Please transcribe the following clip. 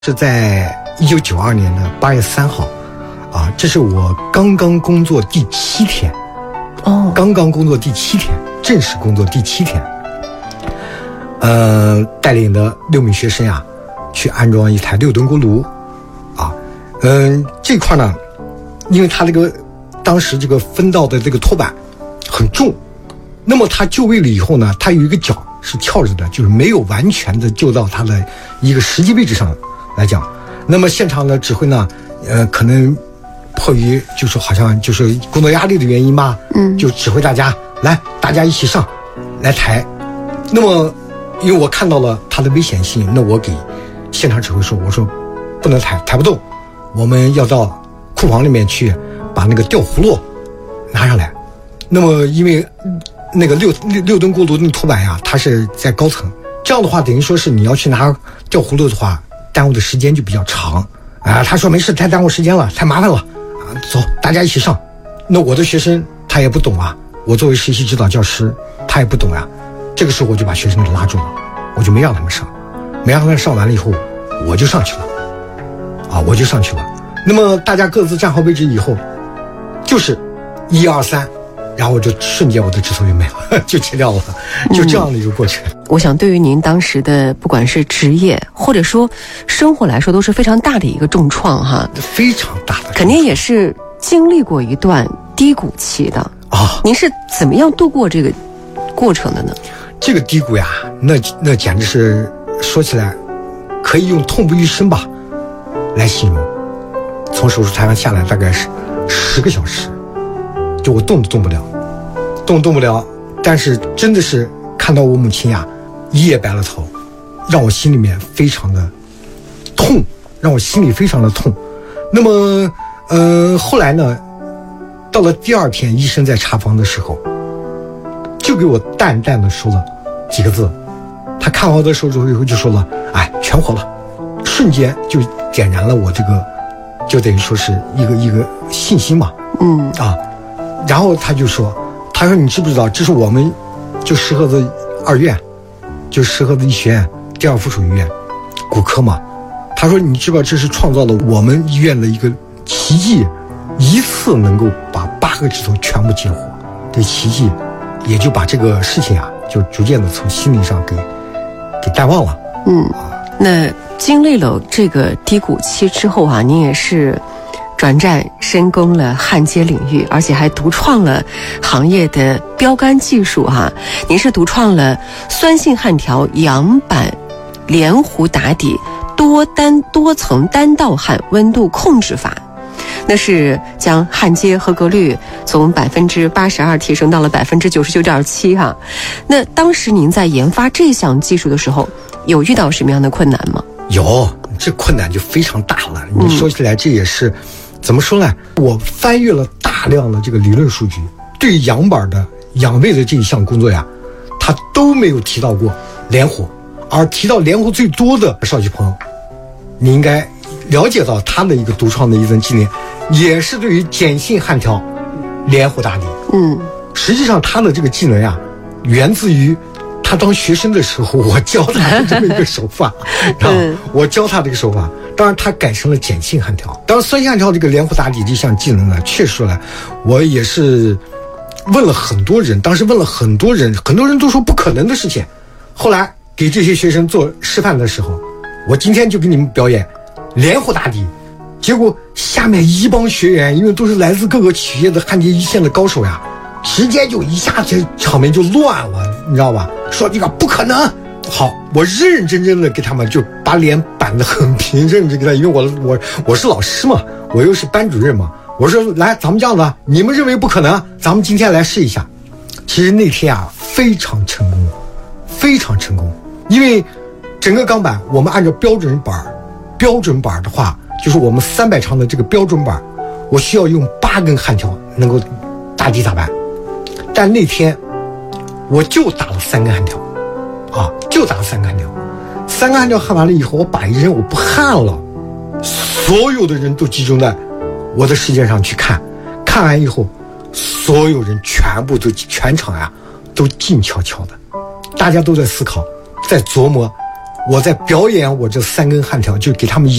是在1992年的8月3号，这是我刚刚工作第7天，刚刚工作第7天，正式工作第7天，带领的6名学生呀，去安装一台6吨锅炉，这块呢，因为它这个当时这个分道的这个托板很重，那么它就位了以后呢，它有一个角是翘着的，就是没有完全的就到它的一个实际位置上来讲。那么现场的指挥呢，可能迫于就是好像就是工作压力的原因吧，就指挥大家来，大家一起上来抬。那么因为我看到了它的危险性，那我给现场指挥说，我说不能抬不动，我们要到库房里面去把那个吊葫芦拿上来。那么因为那个六吨锅炉那托板呀，它是在高层，这样的话等于说是你要去拿吊葫芦的话，耽误的时间就比较长他说没事，太耽误时间了，太麻烦了走，大家一起上。那我的学生他也不懂我作为实习指导教师他也不懂这个时候我就把学生给拉住了，我就没让他们上，没让他们上完了以后我就上去了那么大家各自站好位置以后，就是1、2、3，然后我就瞬间我的指头就没了，就切掉了，就这样的一个过程。 我想对于您当时的不管是职业或者说生活来说都是非常大的一个重创非常大的， 肯定也是经历过一段低谷期的您是怎么样度过这个过程的呢？ 这个低谷呀，那简直是说起来可以用痛不欲生吧来形容。从手术台上下来大概是10个小时，就我动都动不了，但是真的是看到我母亲呀一夜白了头，让我心里面非常的痛，那么后来呢，到了第2天医生在查房的时候就给我淡淡的说了几个字，他看完我的手术以后就说了全活了，瞬间就点燃了我这个，就等于说是一个信心嘛然后他说你知不知道这是我们就石河子2院，就石河子医学院第2附属医院骨科嘛，他说你知不知道这是创造了我们医院的一个奇迹，一次能够把8个指头全部接活，这奇迹也就把这个事情就逐渐的从心理上给淡忘了那经历了这个低谷期之后您也是转战深耕了焊接领域，而且还独创了行业的标杆技术您是独创了酸性焊条阳板连弧打底多层单道焊温度控制法，那是将焊接合格率从82%提升到了99.7%那当时您在研发这项技术的时候有遇到什么样的困难吗？ 有，这困难就非常大了。你说起来这也是怎么说呢，我翻阅了大量的这个理论数据，对阳板的养位的这一项工作他都没有提到过连弧，而提到连弧最多的邵旭鹏，你应该了解到他的一个独创的一份技能，也是对于碱性焊条连弧打底实际上他的这个技能源自于他当学生的时候我教他的这么一个手法我教他这个手法，当然他改成了碱性焊条。当然酸性焊条这个连弧打底这项技能呢，确实说来我也是问了很多人，当时问了很多人都说不可能的事情。后来给这些学生做示范的时候，我今天就给你们表演连弧打底，结果下面一帮学员因为都是来自各个企业的焊接一线的高手直接就一下子场面就乱了，你知道吧？说这个不可能。好，我认认真真的给他们就把脸板得很平，认真给他，因为我是老师嘛，我又是班主任嘛，我说来，咱们这样子，你们认为不可能，咱们今天来试一下。其实那天非常成功，因为整个钢板我们按照标准板的话，就是我们300长的这个标准板，我需要用8根焊条能够打底打板，但那天我就打了3根焊条3个焊条焊完了以后，我把一扔，我不焊了，所有的人都集中在我的世界上去看完以后，所有人全场都静悄悄的，大家都在思考，在琢磨我在表演我这3根焊条，就给他们演